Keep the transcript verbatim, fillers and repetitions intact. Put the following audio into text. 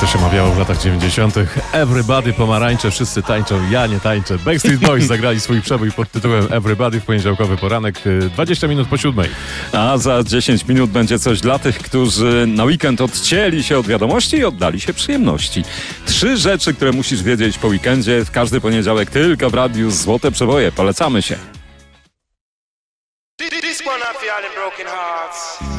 to się mawiało w latach dziewięćdziesiątych. Everybody pomarańcze, wszyscy tańczą, ja nie tańczę. Backstreet Boys zagrali swój przebój pod tytułem Everybody w poniedziałkowy poranek, dwadzieścia minut po siódmej. A za dziesięć minut będzie coś dla tych, którzy na weekend odcięli się od wiadomości i oddali się przyjemności. Trzy rzeczy, które musisz wiedzieć po weekendzie w każdy poniedziałek tylko w radiu Złote Przeboje. Polecamy się.